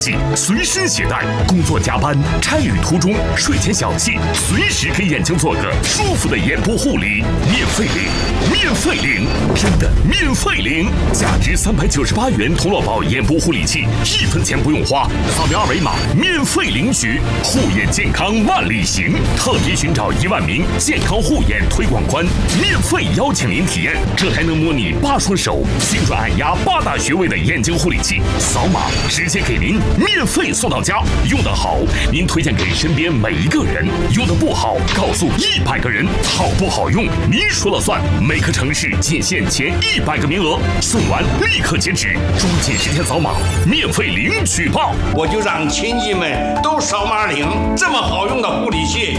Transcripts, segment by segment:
随身携带，工作加班、差旅途中、睡前小憩，随时给眼睛做个舒服的眼部护理，免费领，免费领，真的免费领！价值398元童乐宝眼部护理器，1分钱不用花，扫描二维码免费领取，护眼健康万里行。特别寻找1万名健康护眼推广官，免费邀请您体验，这还能模拟8双手精准按压8大穴位的眼睛护理器，扫码直接给您免费送到家，用得好，您推荐给身边每一个人；用得不好，告诉100个人，好不好用您说了算。每个城市仅限前100个名额，送完立刻截止，抓紧时间扫码，免费领取吧！ 我就让亲戚们都扫码领，这么好用的护理器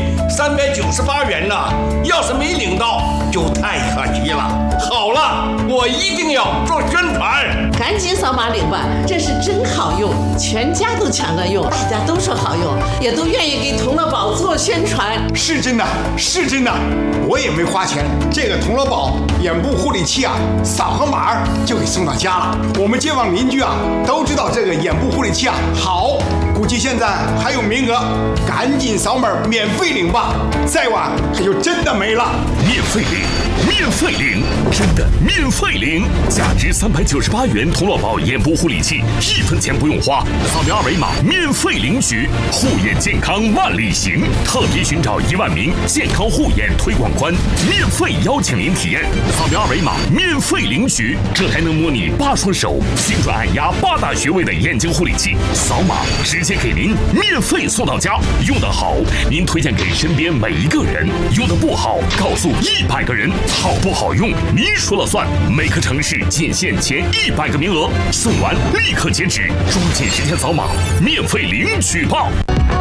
，398元呢，要是没领到就太可惜了。好了，我一定要做宣传， 赶紧扫码领吧，这是真好用，全家都抢着用，大家都说好用，也都愿意给童乐宝做宣传。 是真的，是真的，我也没花钱，这个童乐宝眼部护理器啊，扫个码就给送到家了。我们街坊邻居啊都知道这个眼部护理器啊好，估计现在还有名额，赶紧扫码免费领吧，再晚可就真的没了。 免费领，免费领，真的免费领！价值398元童乐宝眼部护理器，1分钱不用花，扫描二维码免费领取，护眼健康万里行。特别寻找1万名健康护眼推广官，免费邀请您体验，扫描二维码免费领取，这还能模拟8双手精准按压8大穴位的眼睛护理器，扫码直接给您免费送到家，用得好，您推荐给身边每一个人；用得不好，告诉100个人，好不好用您说了算。每个城市仅限前100个名额，送完立刻截止，抓紧时间扫码，免费领取吧！